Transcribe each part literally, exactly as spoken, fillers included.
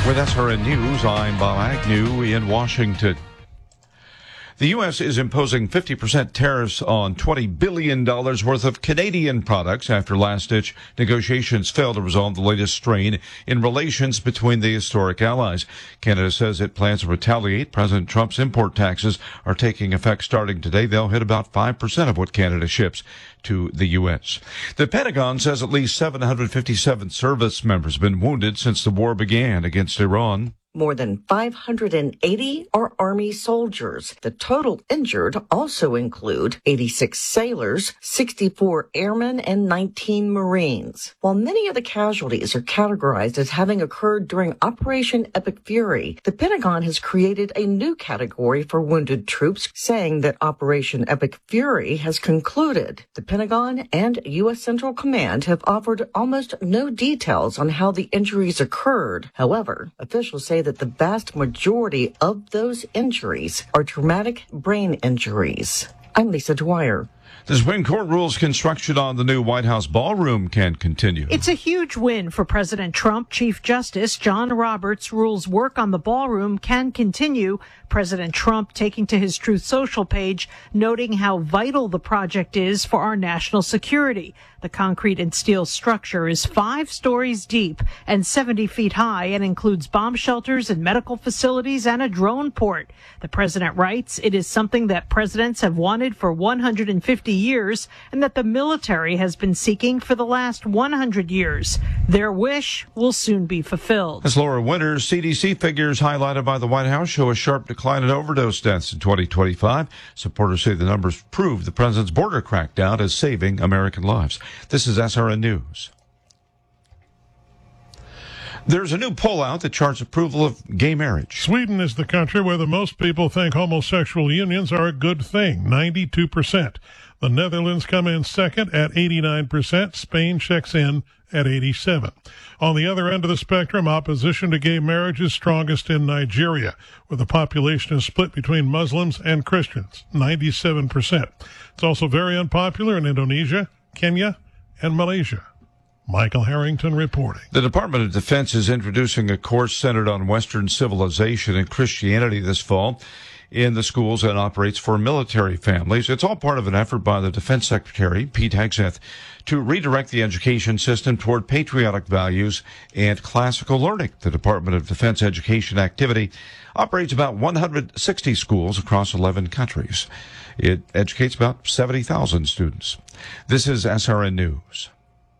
With S R N News, I'm Bob Agnew in Washington. The U S is imposing fifty percent tariffs on twenty billion dollars worth of Canadian products after last-ditch negotiations failed to resolve the latest strain in relations between the historic allies. Canada says it plans to retaliate. President Trump's import taxes are taking effect starting today. They'll hit about five percent of what Canada ships to the U S. The Pentagon says at least seven hundred fifty-seven service members have been wounded since the war began against Iran. More than five hundred eighty are Army soldiers. The total injured also include eighty-six sailors, sixty-four airmen, and nineteen Marines. While many of the casualties are categorized as having occurred during Operation Epic Fury, the Pentagon has created a new category for wounded troops, saying that Operation Epic Fury has concluded. The Pentagon and U S Central Command have offered almost no details on how the injuries occurred. However, officials say that the vast majority of those injuries are traumatic brain injuries. I'm Lisa Dwyer. The Supreme Court rules construction on the new White House ballroom can continue. It's a huge win for President Trump. Chief Justice John Roberts rules work on the ballroom can continue. President Trump taking to his Truth Social page, noting how vital the project is for our national security. The concrete and steel structure is five stories deep and seventy feet high and includes bomb shelters and medical facilities and a drone port. The president writes, it is something that presidents have wanted for one hundred fifty years and that the military has been seeking for the last one hundred years. Their wish will soon be fulfilled. As Laura Winters, C D C figures highlighted by the White House show a sharp decline in overdose deaths in twenty twenty-five. Supporters say the numbers prove the president's border crackdown is saving American lives. This is S R N News. There's a new poll out that charts approval of gay marriage. Sweden is the country where the most people think homosexual unions are a good thing, ninety-two percent. The Netherlands come in second at eighty-nine percent. Spain checks in at eighty-seven. On the other end of the spectrum, opposition to gay marriage is strongest in Nigeria, where the population is split between Muslims and Christians, ninety-seven percent. It's also very unpopular in Indonesia, Kenya, and Malaysia. Michael Harrington reporting. The Department of Defense is introducing a course centered on Western civilization and Christianity this fall in the schools and operates for military families. It's all part of an effort by the Defense Secretary, Pete Hegseth, to redirect the education system toward patriotic values and classical learning. The Department of Defense education activity operates about one hundred sixty schools across eleven countries. It educates about seventy thousand students. This is S R N News.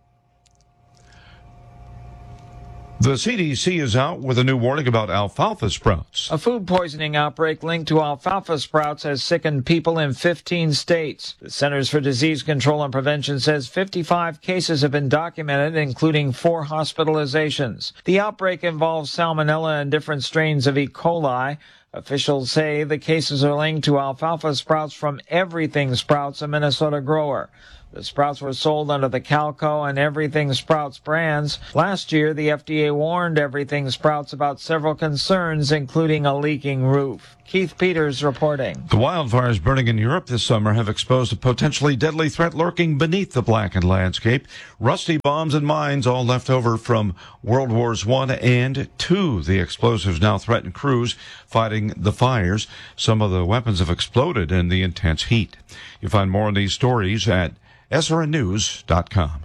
The C D C is out with a new warning about alfalfa sprouts. A food poisoning outbreak linked to alfalfa sprouts has sickened people in fifteen states. The Centers for Disease Control and Prevention says fifty-five cases have been documented, including four hospitalizations. The outbreak involves salmonella and different strains of E. coli. Officials say the cases are linked to alfalfa sprouts from Everything Sprouts, a Minnesota grower. The sprouts were sold under the Calco and Everything Sprouts brands. Last year, the F D A warned Everything Sprouts about several concerns, including a leaking roof. Keith Peters reporting. The wildfires burning in Europe this summer have exposed a potentially deadly threat lurking beneath the blackened landscape. Rusty bombs and mines, all left over from World Wars One and Two. The explosives now threaten crews fighting the fires. Some of the weapons have exploded in the intense heat. You find more on these stories at S R N news dot com.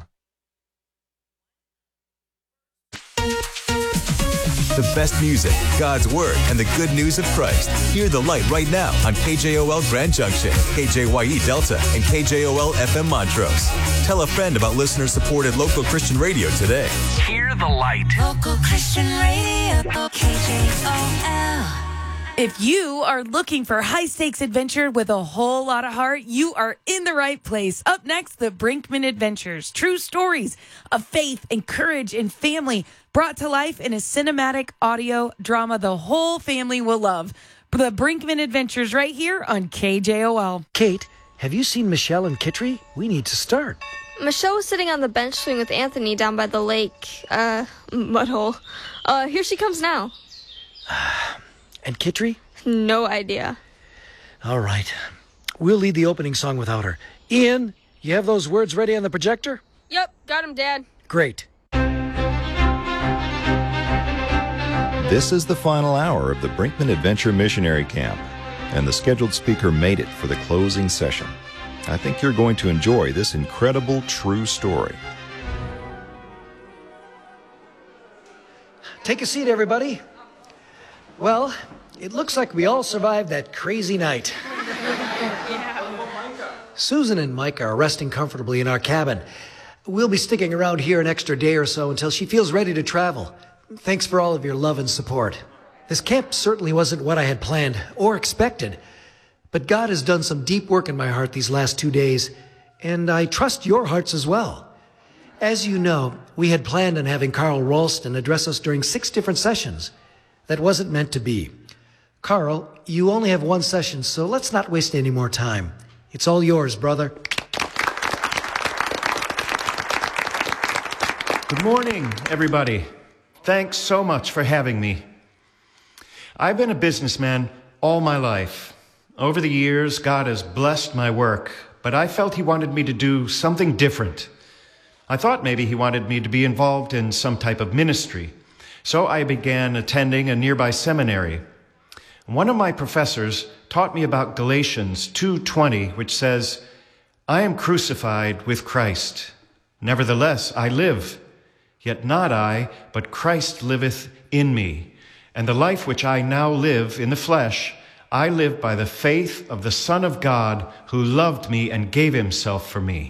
The best music, God's Word, and the good news of Christ. Hear the light right now on K J O L Grand Junction, K J Y E Delta, and K J O L F M Montrose. Tell a friend about listener-supported local Christian radio today. Hear the light. Local Christian radio, K J O L. If you are looking for high-stakes adventure with a whole lot of heart, you are in the right place. Up next, the Brinkman Adventures. True stories of faith and courage and family brought to life in a cinematic audio drama the whole family will love. The Brinkman Adventures right here on K J O L. Kate, have you seen Michelle and Kitri? We need to start. Michelle was sitting on the bench swing with Anthony down by the lake, uh, mud hole. Uh, here she comes now. And Kitri? No idea. All right. We'll lead the opening song without her. Ian, you have those words ready on the projector? Yep, got him, Dad. Great. This is the final hour of the Brinkman Adventure Missionary Camp, and the scheduled speaker made it for the closing session. I think you're going to enjoy this incredible true story. Take a seat, everybody. Well, it looks like we all survived that crazy night. Susan and Micah are resting comfortably in our cabin. We'll be sticking around here an extra day or so until she feels ready to travel. Thanks for all of your love and support. This camp certainly wasn't what I had planned or expected, but God has done some deep work in my heart these last two days, and I trust your hearts as well. As you know, we had planned on having Carl Ralston address us during six different sessions. That wasn't meant to be. Carl, you only have one session, so let's not waste any more time. It's all yours, brother. Good morning, everybody. Thanks so much for having me. I've been a businessman all my life. Over the years, God has blessed my work, but I felt He wanted me to do something different. I thought maybe He wanted me to be involved in some type of ministry. So I began attending a nearby seminary. One of my professors taught me about Galatians two twenty, which says, "I am crucified with Christ. Nevertheless, I live. Yet not I, but Christ liveth in me. And the life which I now live in the flesh, I live by the faith of the Son of God, who loved me and gave Himself for me."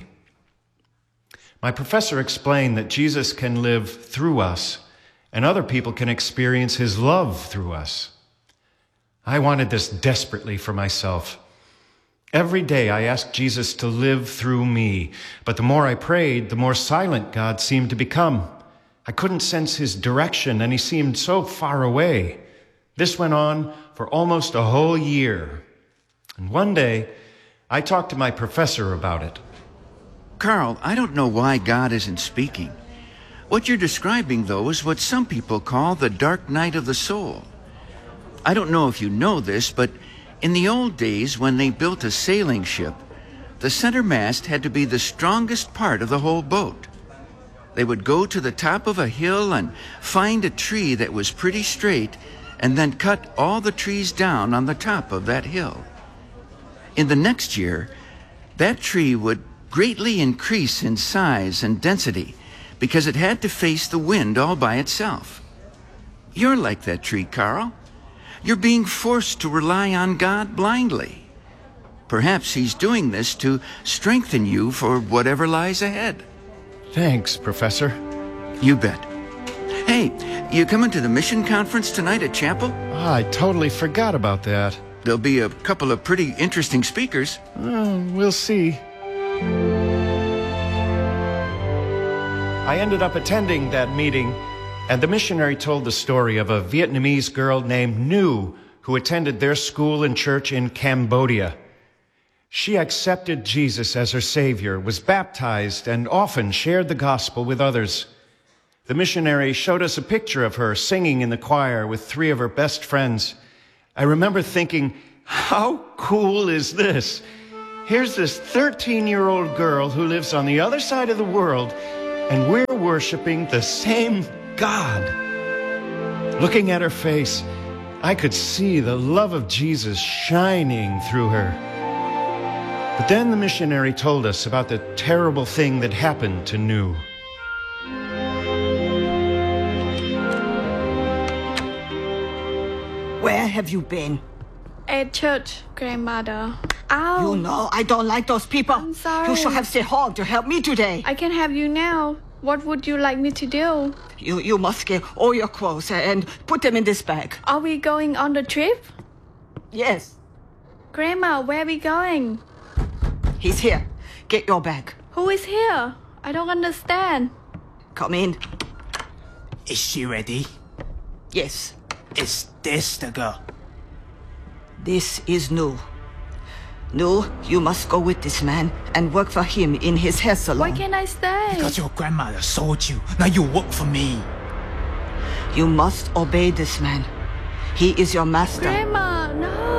My professor explained that Jesus can live through us, and other people can experience His love through us. I wanted this desperately for myself. Every day I asked Jesus to live through me, but the more I prayed, the more silent God seemed to become. I couldn't sense His direction, and He seemed so far away. This went on for almost a whole year. And one day, I talked to my professor about it. Carl, I don't know why God isn't speaking. What you're describing, though, is what some people call the dark night of the soul. I don't know if you know this, but in the old days when they built a sailing ship, the center mast had to be the strongest part of the whole boat. They would go to the top of a hill and find a tree that was pretty straight and then cut all the trees down on the top of that hill. In the next year, that tree would greatly increase in size and density because it had to face the wind all by itself. You're like that tree, Carl. You're being forced to rely on God blindly. Perhaps He's doing this to strengthen you for whatever lies ahead. Thanks, Professor. You bet. Hey, you coming to the mission conference tonight at chapel? Oh, I totally forgot about that. There'll be a couple of pretty interesting speakers. Uh, we'll see. I ended up attending that meeting, and the missionary told the story of a Vietnamese girl named Nu who attended their school and church in Cambodia. She accepted Jesus as her Savior, was baptized, and often shared the gospel with others. The missionary showed us a picture of her singing in the choir with three of her best friends. I remember thinking, how cool is this? Here's this thirteen-year-old girl who lives on the other side of the world, and we're worshiping the same God. Looking at her face, I could see the love of Jesus shining through her. But then the missionary told us about the terrible thing that happened to Nu. Where have you been? At church, grandmother. Ow. You know, I don't like those people. I'm sorry. You should have stayed home to help me today. I can have you now. What would you like me to do? You you must get all your clothes and put them in this bag. Are we going on the trip? Yes. Grandma, where are we going? He's here. Get your bag. Who is here? I don't understand. Come in. Is she ready? Yes. Is this the girl? This is Nu. Nu, you must go with this man and work for him in his hair salon. Why can't I stay? Because your grandmother sold you. Now you work for me. You must obey this man. He is your master. Grandma, no.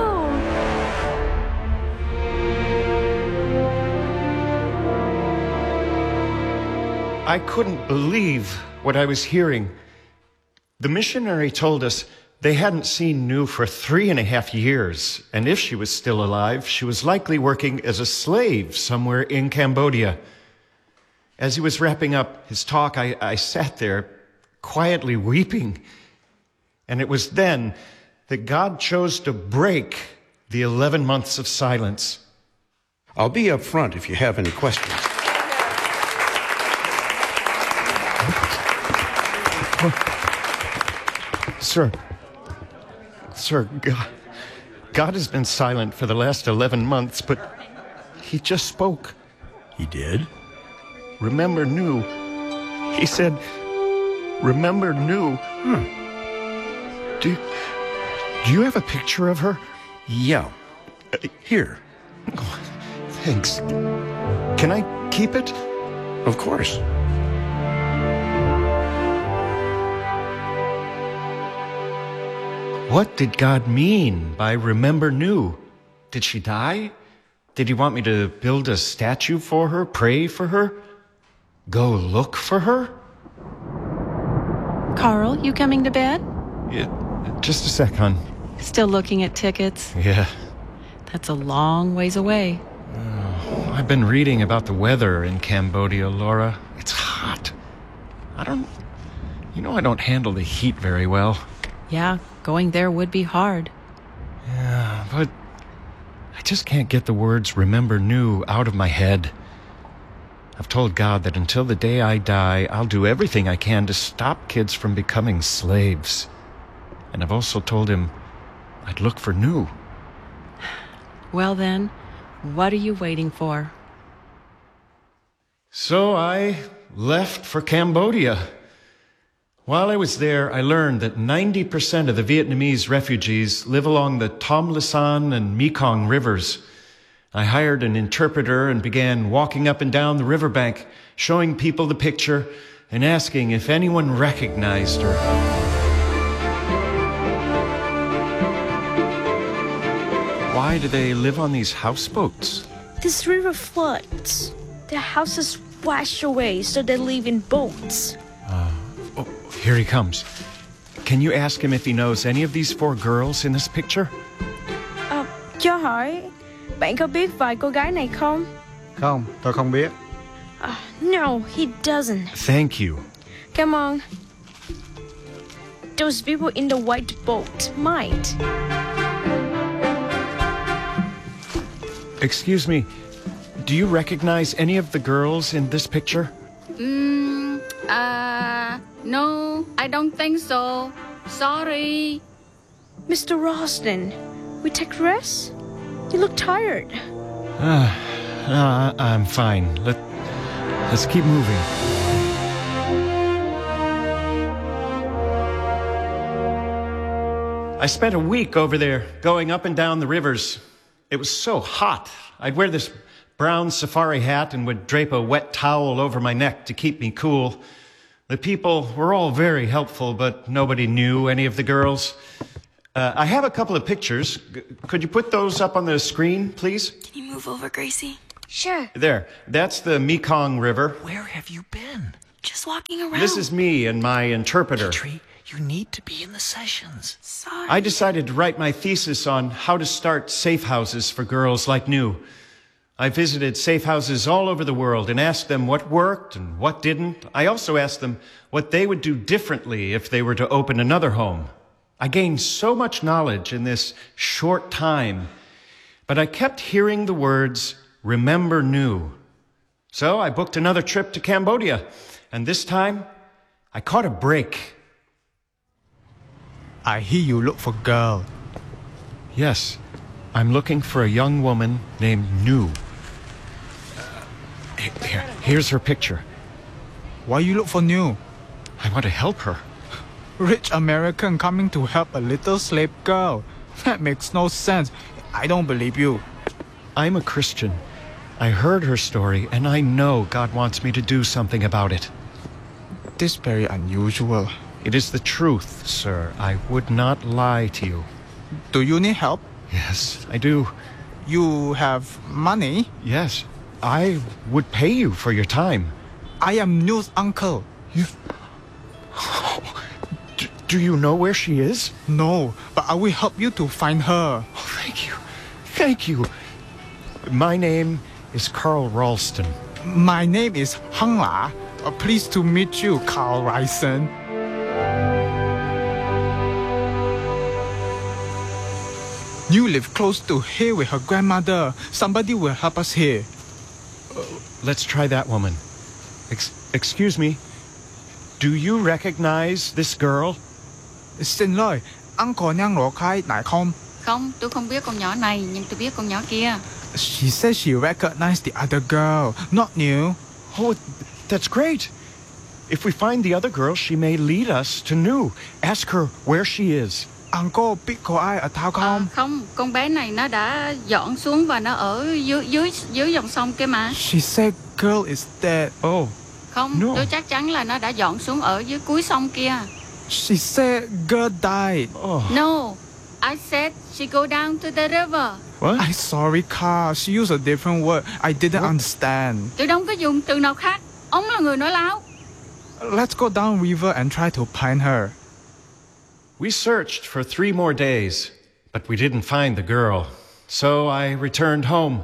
I couldn't believe what I was hearing. The missionary told us they hadn't seen Nu for three and a half years, and if she was still alive, she was likely working as a slave somewhere in Cambodia. As he was wrapping up his talk, I, I sat there quietly weeping. And it was then that God chose to break the eleven months of silence. I'll be up front if you have any questions. Sir, sir, God, God has been silent for the last eleven months, but he just spoke. He did? Remember Nu. He said, remember Nu. Hmm. Do, do you have a picture of her? Yeah. Uh, here. Oh, thanks. Can I keep it? Of course. What did God mean by remember Nu? Did she die? Did he want me to build a statue for her, pray for her, go look for her? Carl, you coming to bed? Yeah, just a sec, hon. Still looking at tickets? Yeah. That's a long ways away. Oh, I've been reading about the weather in Cambodia, Laura. It's hot. I don't... You know I don't handle the heat very well. Yeah, going there would be hard. Yeah, but I just can't get the words remember Nu out of my head. I've told God that until the day I die, I'll do everything I can to stop kids from becoming slaves. And I've also told him I'd look for Nu. Well then, what are you waiting for? So I left for Cambodia. While I was there, I learned that ninety percent of the Vietnamese refugees live along the Tom Lisan and Mekong rivers. I hired an interpreter and began walking up and down the riverbank, showing people the picture and asking if anyone recognized her. Why do they live on these houseboats? This river floods. Their houses wash away, so they live in boats. Uh, oh, here he comes. Can you ask him if he knows any of these four girls in this picture? À, cho hỏi, bạn có biết vài cô gái này không? Không, tôi không biết. Uh, no, he doesn't. Thank you. Come on. Those people in the white boat might. Excuse me, do you recognize any of the girls in this picture? Mm, uh, no, I don't think so. Sorry. Mister Rosden, we take rest? You look tired. Uh, uh, I'm fine. Let, let's keep moving. I spent a week over there, going up and down the rivers. It was so hot. I'd wear this brown safari hat and would drape a wet towel over my neck to keep me cool. The people were all very helpful, but nobody knew any of the girls. Uh, I have a couple of pictures. G- could you put those up on the screen, please? Can you move over, Gracie? Sure. There. That's the Mekong River. Where have you been? Just walking around. This is me and my interpreter. Petrie, you need to be in the sessions. Sorry. I decided to write my thesis on how to start safe houses for girls like Nu. I visited safe houses all over the world and asked them what worked and what didn't. I also asked them what they would do differently if they were to open another home. I gained so much knowledge in this short time, but I kept hearing the words, remember Nu. So I booked another trip to Cambodia, and this time I caught a break. I hear you look for girl. Yes, I'm looking for a young woman named Nu. Uh, here, here's her picture. Why you look for Nu? I want to help her. Rich American coming to help a little slave girl. That makes no sense. I don't believe you. I'm a Christian. I heard her story, and I know God wants me to do something about it. This is very unusual. It is the truth, sir. I would not lie to you. Do you need help? Yes, I do. You have money? Yes, I would pay you for your time. I am Nu's uncle. You... Do, Do you know where she is? No, but I will help you to find her. Oh, thank you. Thank you. My name is Carl Ralston. My name is Hung La. Uh, pleased to meet you, Carl Ralston. You live close to here with her grandmother. Somebody will help us here. Uh, let's try that woman. Ex- excuse me. Do you recognize this girl? Xin lỗi, anh có nhận rõ cái này không? Không, tôi không biết con nhỏ này, nhưng tôi biết con nhỏ kia. She said she recognized the other girl, not you. Oh, that's great. If we find the other girl, she may lead us to New. Ask her where she is. Anh có biết có ai ở Thao không? À, không, con bé này nó đã dọn xuống và nó ở dưới dưới dưới dòng sông kia mà. She said girl is dead. Oh. Không, No. tôi chắc chắn là nó đã dọn xuống ở dưới cuối sông kia. She said girl died. Oh. No, I said she go down to the river. What? I'm sorry, Carl. She used a different word. I didn't What? understand. Tôi không có dùng từ nào khác. Ông là người nói láo. Let's go down river and try to find her. We searched for three more days, but we didn't find the girl. So I returned home.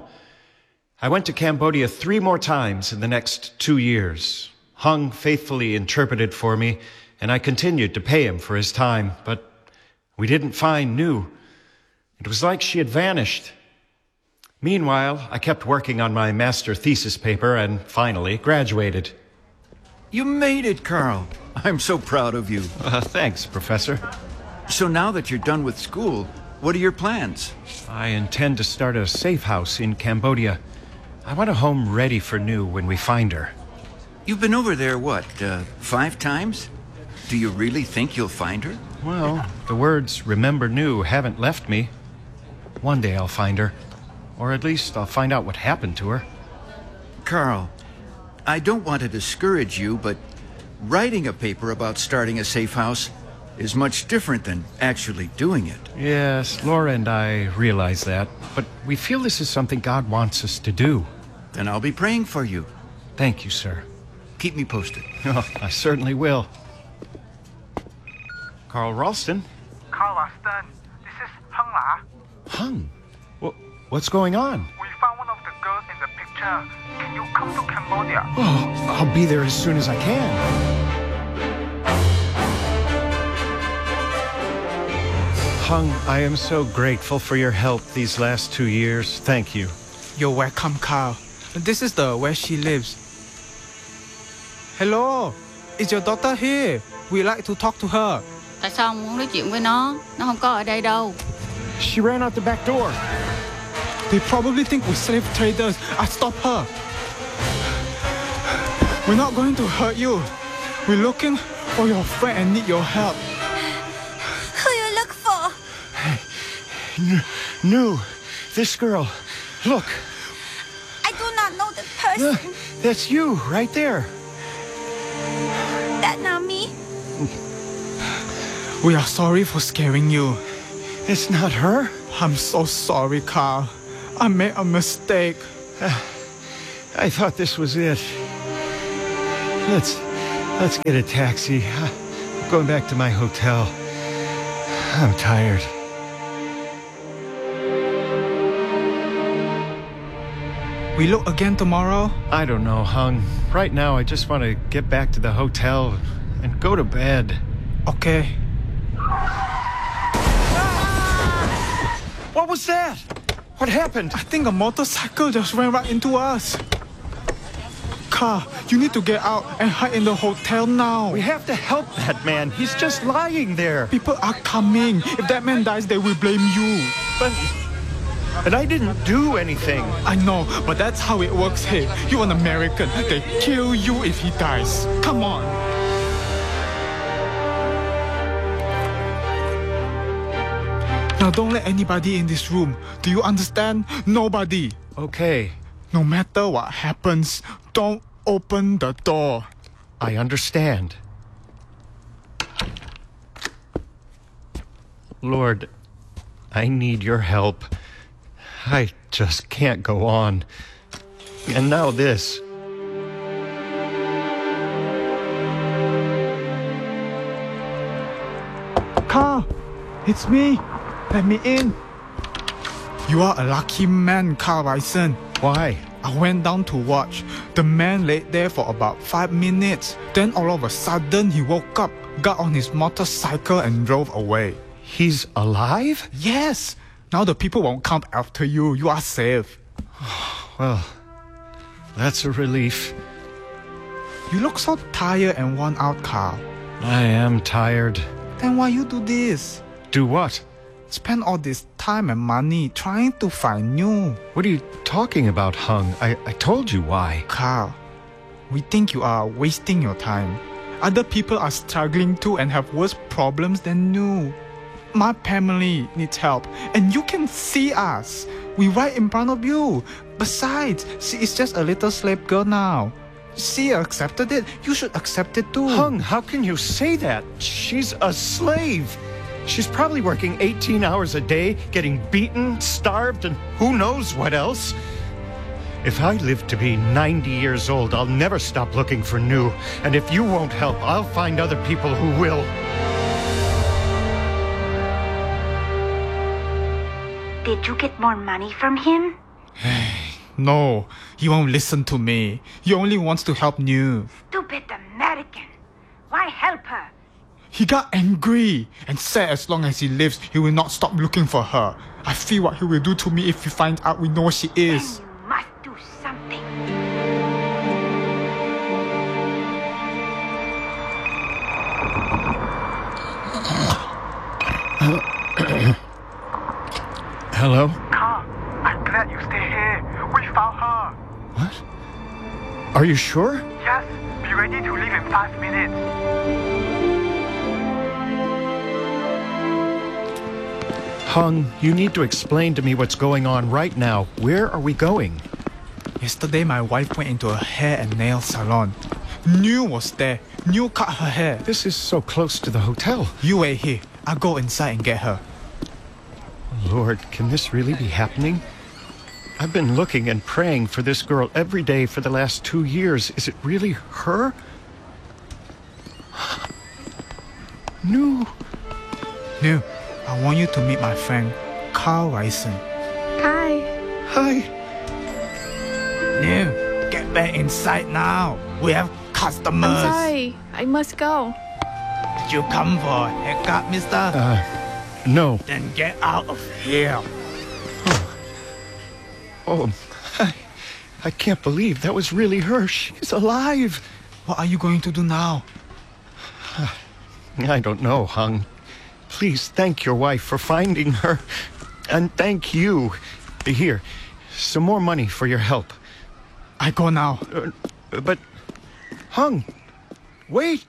I went to Cambodia three more times in the next two years. Hung faithfully interpreted for me, and I continued to pay him for his time, but we didn't find New. It was like she had vanished. Meanwhile, I kept working on my master thesis paper and finally graduated. You made it, Carl. I'm so proud of you. Uh, thanks, Professor. So now that you're done with school, what are your plans? I intend to start a safe house in Cambodia. I want a home ready for New when we find her. You've been over there, what, uh, five times? Do you really think you'll find her? Well, the words remember New haven't left me. One day I'll find her. Or at least I'll find out what happened to her. Carl, I don't want to discourage you, but writing a paper about starting a safe house is much different than actually doing it. Yes, Laura and I realize that, but we feel this is something God wants us to do. Then I'll be praying for you. Thank you, sir. Keep me posted. Oh, I certainly will. Carl Ralston. Carl Ralston, this is Hung La. Hung? Well, what's going on? We found one of the girls in the picture. Can you come to Cambodia? Oh, I'll be there as soon as I can. Hung, I am so grateful for your help these last two years. Thank you. You're welcome, Carl. This is the where she lives. Hello, is your daughter here? We'd like to talk to her. Tại sao ông muốn nói chuyện với nó? Nó không có ở đây đâu. She ran out the back door. They probably think we're slave traders. I stop her. We're not going to hurt you. We're looking for your friend and need your help. Who you look for? New, this girl. Look. I do not know the person. Uh, that's you, right there. That not me? We are sorry for scaring you. It's not her. I'm so sorry, Carl. I made a mistake. Uh, I thought this was it. Let's let's get a taxi. I'm going back to my hotel. I'm tired. We look again tomorrow? I don't know, Hung. Right now, I just want to get back to the hotel and go to bed. Okay. What was that? What happened? I think a motorcycle just ran right into us. Carl, you need to get out and hide in the hotel now. We have to help that man. He's just lying there. People are coming. If that man dies, they will blame you. But... But I didn't do anything. I know, but that's how it works here. You're an American. They kill you if he dies. Come on. Now don't let anybody in this room. Do you understand? Nobody. Okay. No matter what happens, don't open the door. I understand. Lord, I need your help. I just can't go on. And now this. Carl, it's me. Let me in. You are a lucky man, Carl Ryson. Why? I went down to watch. The man laid there for about five minutes. Then all of a sudden he woke up, got on his motorcycle and drove away. He's alive? Yes. Now the people won't come after you. You are safe. Well, that's a relief. You look so tired and worn out, Carl. I am tired. Then why you do this? Do what? Spend all this time and money trying to find you. What are you talking about, Hung? I, I told you why. Carl, we think you are wasting your time. Other people are struggling too and have worse problems than you. My family needs help, and you can see us. We right in front of you. Besides, she is just a little slave girl now. She accepted it. You should accept it too. Hung, how can you say that? She's a slave. She's probably working eighteen hours a day, getting beaten, starved, and who knows what else. If I live to be ninety years old, I'll never stop looking for new. And if you won't help, I'll find other people who will. Did you get more money from him? No, he won't listen to me. He only wants to help you. Stupid American. Why help her? He got angry and said as long as he lives, he will not stop looking for her. I feel what he will do to me if he finds out we know where she is. Then you must do something. Hello? Carl, I'm glad you stay here. We found her. What? Are you sure? Yes, be ready to leave in five minutes. Hung, you need to explain to me what's going on right now. Where are we going? Yesterday, my wife went into a hair and nail salon. New was there. New cut her hair. This is so close to the hotel. You wait here. I'll go inside and get her. Lord, can this really be happening? I've been looking and praying for this girl every day for the last two years. Is it really her? No. New, I want you to meet my friend, Carl Ryson. Hi. Hi. New, get back inside now. We have customers. I'm sorry. I must go. Did you come for a haircut, mister? Uh, no. Then get out of here. Oh, I, I can't believe that was really her. She's alive. What are you going to do now? I don't know, Hung. Please thank your wife for finding her. And thank you. Here, some more money for your help. I go now. Uh, but, Hung, wait.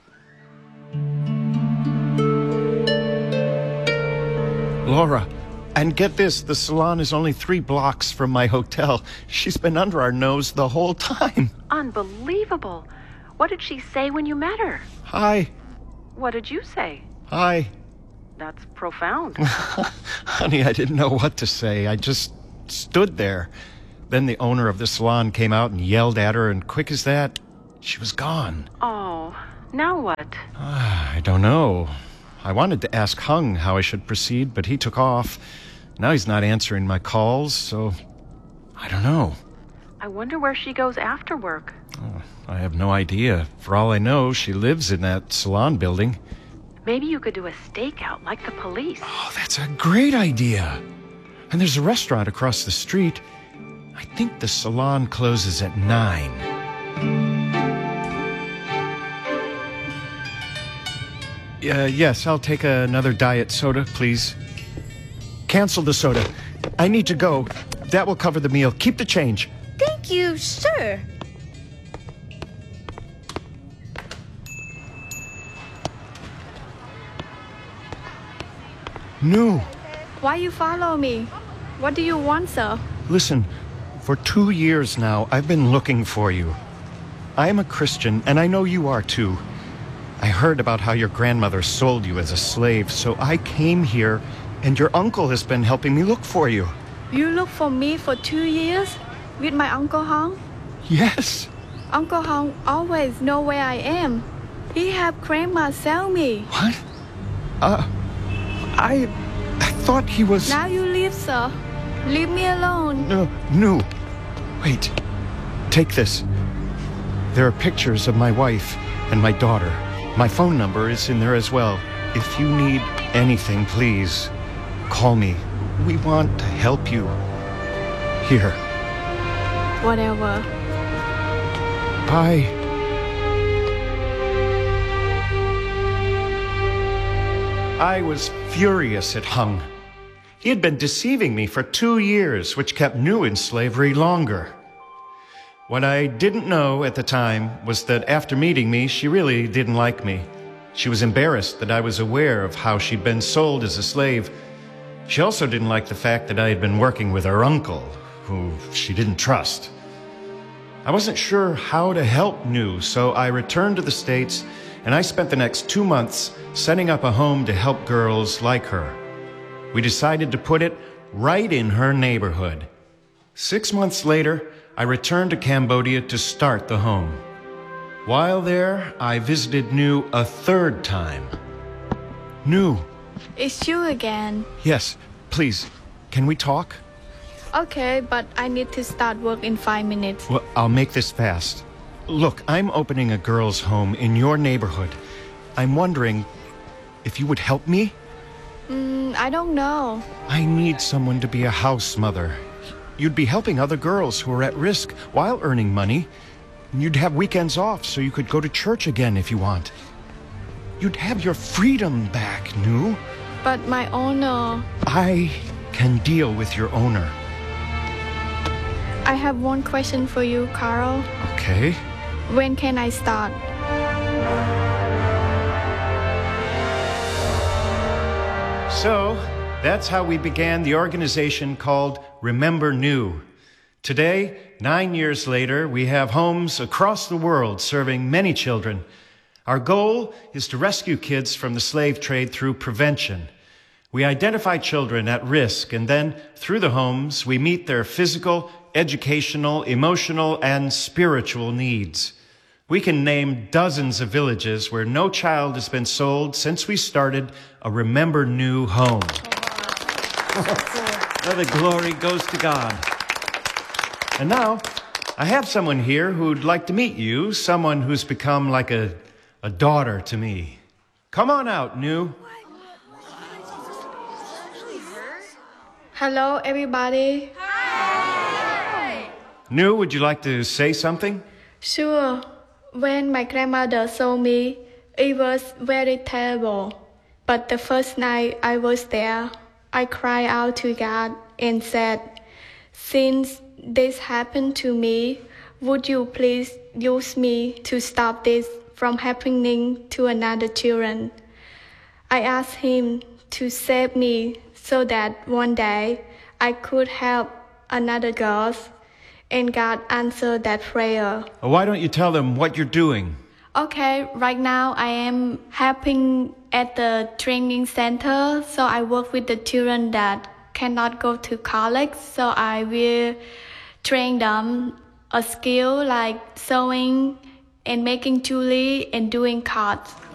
Laura, and get this, the salon is only three blocks from my hotel. She's been under our nose the whole time. Unbelievable. What did she say when you met her? Hi. What did you say? Hi. That's profound. Honey, I didn't know what to say. I just stood there. Then the owner of the salon came out and yelled at her, and quick as that, she was gone. Oh, now what? Uh, I don't know. I wanted to ask Hung how I should proceed, but he took off. Now he's not answering my calls, so I don't know. I wonder where she goes after work. Oh, I have no idea. For all I know, she lives in that salon building. Maybe you could do a stakeout like the police. Oh, that's a great idea. And there's a restaurant across the street. I think the salon closes at nine. Uh, yes, I'll take another diet soda, please. Cancel the soda. I need to go. That will cover the meal. Keep the change. Thank you, sir. No. Why you follow me? What do you want, sir? Listen, for two years now, I've been looking for you. I am a Christian, and I know you are too. I heard about how your grandmother sold you as a slave, so I came here, and your uncle has been helping me look for you. You look for me for two years? With my Uncle Hong? Yes. Uncle Hong always know where I am. He have grandma sell me. What? Uh, I, I thought he was... Now you leave, sir. Leave me alone. No, no. Wait. Take this. There are pictures of my wife and my daughter. My phone number is in there as well. If you need anything, please call me. We want to help you. Here. Whatever. Bye. I was furious at Hung. He had been deceiving me for two years, which kept New in slavery longer. What I didn't know at the time was that after meeting me, she really didn't like me. She was embarrassed that I was aware of how she'd been sold as a slave. She also didn't like the fact that I had been working with her uncle, who she didn't trust. I wasn't sure how to help New, so I returned to the States, and I spent the next two months setting up a home to help girls like her. We decided to put it right in her neighborhood. Six months later, I returned to Cambodia to start the home. While there, I visited New a third time. New. It's you again. Yes, please, can we talk? Okay, but I need to start work in five minutes. Well, I'll make this fast. Look, I'm opening a girls' home in your neighborhood. I'm wondering if you would help me? Mm, I don't know. I need someone to be a house mother. You'd be helping other girls who are at risk while earning money. You'd have weekends off so you could go to church again if you want. You'd have your freedom back, New. But my owner... I can deal with your owner. I have one question for you, Carl. Okay. When can I start? So, that's how we began the organization called Remember New. Today, nine years later, we have homes across the world serving many children. Our goal is to rescue kids from the slave trade through prevention. We identify children at risk, and then, through the homes, we meet their physical, educational, emotional, and spiritual needs. We can name dozens of villages where no child has been sold since we started a Remember New home. Well, the glory goes to God. And now, I have someone here who'd like to meet you, someone who's become like a, a daughter to me. Come on out, New. Hello, everybody. Hi! New, would you like to say something? Sure. When my grandmother saw me, it was very terrible. But the first night I was there, I cried out to God and said, since this happened to me, would you please use me to stop this from happening to another children? I asked him to save me so that one day I could help another girls, and God answered that prayer. Why don't you tell them what you're doing? Okay, right now I am helping at the training center, so I work with the children that cannot go to college, so I will train them a skill like sewing and making jewelry and doing cards.